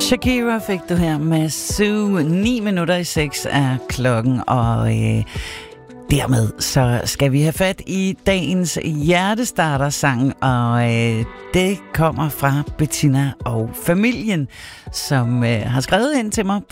Shakira fik du her med Sue. 9:06 er klokken, og dermed så skal vi have fat i dagens hjertestarter-sang, og det kommer fra Bettina og familien, som har skrevet ind til mig på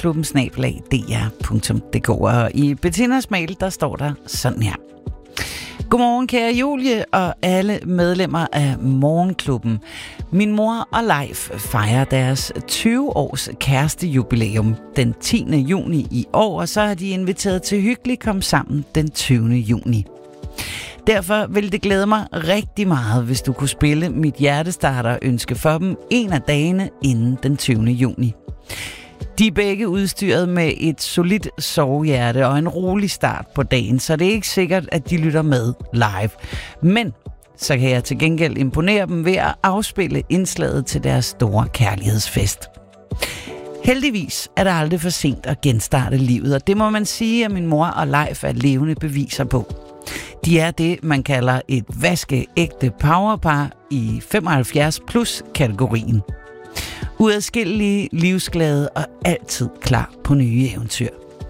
morgenklubben@dr.dk, og i Bettinas mail, der står der sådan her. Godmorgen, kære Julie og alle medlemmer af Morgenklubben. Min mor og Leif fejrer deres 20-års kærestejubilæum den 10. juni i år, og så har de inviteret til hyggelig kom sammen den 20. juni. Derfor vil det glæde mig rigtig meget, hvis du kunne spille mit hjertestarter-ønske for dem en af dagene inden den 20. juni. De er begge udstyret med et solidt sovehjerte og en rolig start på dagen, så det er ikke sikkert, at de lytter med live. Men så kan jeg til gengæld imponere dem ved at afspille indslaget til deres store kærlighedsfest. Heldigvis er det aldrig for sent at genstarte livet, og det må man sige, at min mor og Leif er levende beviser på. De er det, man kalder et vaskeægte powerpar i 75+-kategorien. Uadskillelige, livsglade og altid klar på nye eventyr.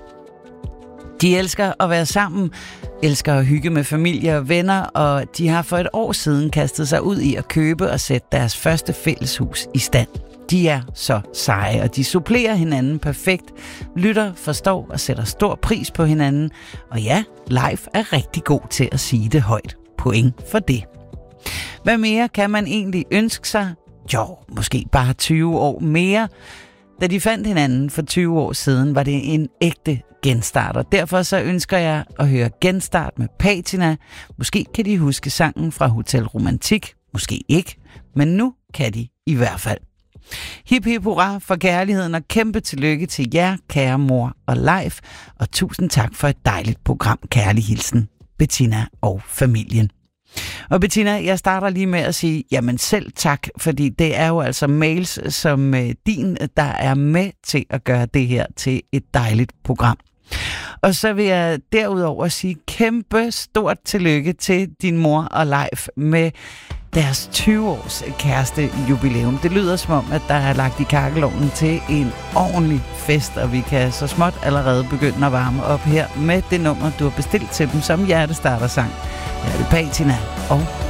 De elsker at være sammen, elsker at hygge med familie og venner, og de har for et år siden kastet sig ud i at købe og sætte deres første fælleshus i stand. De er så seje, og de supplerer hinanden perfekt, lytter, forstår og sætter stor pris på hinanden. Og ja, Leif er rigtig god til at sige det højt. Point for det. Hvad mere kan man egentlig ønske sig? Jo, måske bare 20 år mere. Da de fandt hinanden for 20 år siden, var det en ægte genstart, og derfor så ønsker jeg at høre Genstart med Patina. Måske kan de huske sangen fra Hotel Romantik, måske ikke, men nu kan de i hvert fald. Hip hip hurra for kærligheden, og kæmpe tillykke til jer, kære mor og Leif, og tusind tak for et dejligt program. Kærlig hilsen, Bettina og familien. Og Bettina, jeg starter lige med at sige, jamen selv tak, fordi det er jo altså mails som din, der er med til at gøre det her til et dejligt program. Og så vil jeg derudover sige kæmpe stort tillykke til din mor og Leif med deres 20-års kærestejubilæum. Det lyder som om, at der er lagt i kakkelovnen til en ordentlig fest, og vi kan så småt allerede begynde at varme op her med det nummer, du har bestilt til dem som hjertestartersang. Det er det Patina og